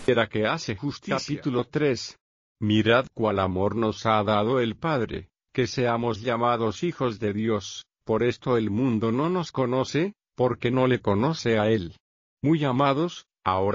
que hace justicia. Capítulo 3. Mirad cuál amor nos ha dado el Padre, que seamos llamados hijos de Dios. Por esto el mundo no nos conoce, porque no le conoce a Él. Muy amados, ahora